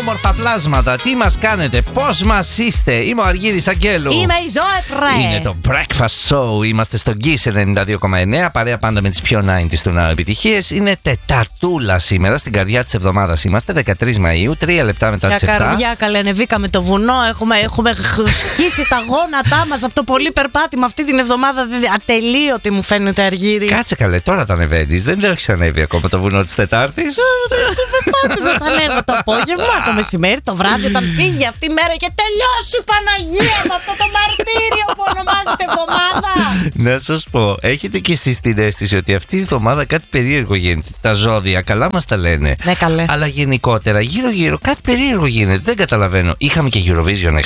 όμορφα πλάσματα, τι μας κάνετε, πώς μας είστε? Είμαι ο Αργύρης Αγγέλου. Είμαι η Ζωέ. Είναι το Breakfast Show. Είμαστε στο Kiss 92,9. Παρέα πάντα με τις πιο 90's του Now επιτυχίες. Είναι Τεταρτούλα σήμερα, στην καρδιά της εβδομάδας είμαστε, 13 Μαΐου, 3 λεπτά μετά τις 7. Για καρδιά, καλέ, ανεβήκαμε το βουνό. Έχουμε σκίσει τα γόνατά μας από το πολύ περπάτημα αυτή την εβδομάδα. Ατελείωτη μου φαίνεται, Αργύρη. Κάτσε καλέ, τώρα τα ανεβαίνεις. Δεν το έχεις ανέβει ακόμα το βουνό της Τετάρτης. Δεν θα ανέβω το απόγευμα, το μεσημέρι, το βράδυ, όταν φύγει αυτή η μέρα και τελειώσει η Παναγία με αυτό το μαρτύριο που ονομάζεται εβδομάδα. Να σας πω, έχετε κι εσείς την αίσθηση ότι αυτή η εβδομάδα κάτι περίεργο γίνεται? Τα ζώδια καλά μας τα λένε. Ναι, καλέ. Αλλά γενικότερα, γύρω-γύρω κάτι περίεργο γίνεται. Δεν καταλαβαίνω. Είχαμε και Eurovision